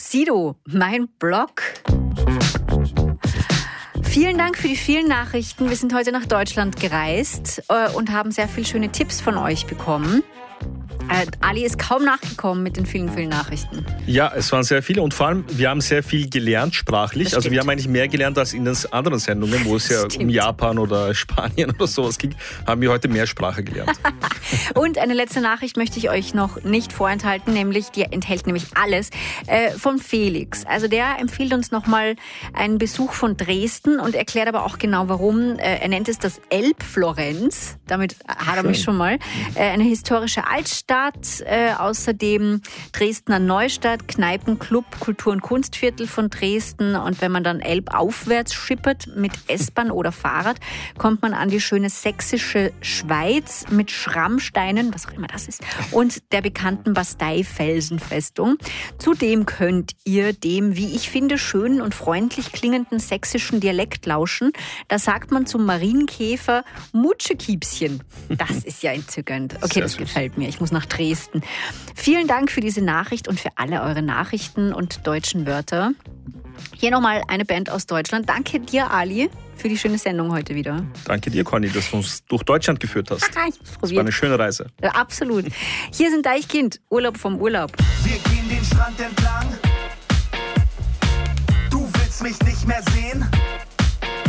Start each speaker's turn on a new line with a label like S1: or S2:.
S1: Sido, mein Blog. Vielen Dank für die vielen Nachrichten. Wir sind heute nach Deutschland gereist und haben sehr viele schöne Tipps von euch bekommen. Ali ist kaum nachgekommen mit den vielen, vielen Nachrichten.
S2: Ja, es waren sehr viele und vor allem, wir haben sehr viel gelernt sprachlich. Also wir haben eigentlich mehr gelernt als in den anderen Sendungen, wo es ja um Japan oder Spanien oder sowas ging, haben wir heute mehr Sprache gelernt.
S1: Und eine letzte Nachricht möchte ich euch noch nicht vorenthalten, die enthält nämlich alles von Felix. Also der empfiehlt uns nochmal einen Besuch von Dresden und erklärt aber auch genau warum. Er nennt es das Elbflorenz, damit hat er mich schon mal. Eine historische Altstadt. Außerdem Dresdner Neustadt, Kneipenclub, Kultur- und Kunstviertel von Dresden. Und wenn man dann elbaufwärts schippert mit S-Bahn oder Fahrrad, kommt man an die schöne sächsische Schweiz mit Schrammsteinen, was auch immer das ist, und der bekannten Bastei-Felsenfestung. Zudem könnt ihr dem, wie ich finde, schönen und freundlich klingenden sächsischen Dialekt lauschen. Da sagt man zum Marienkäfer Mutschekiepschen. Das ist ja entzückend. Okay, das gefällt mir. Ich muss nach Dresden. Vielen Dank für diese Nachricht und für alle eure Nachrichten und deutschen Wörter. Hier nochmal eine Band aus Deutschland. Danke dir, Ali, für die schöne Sendung heute wieder.
S2: Danke dir, Conny, dass du uns durch Deutschland geführt hast. Das war eine schöne Reise.
S1: Ja, absolut. Hier sind Deichkind, Urlaub vom Urlaub.
S3: Wir gehen den Strand entlang. Du willst mich nicht mehr sehen.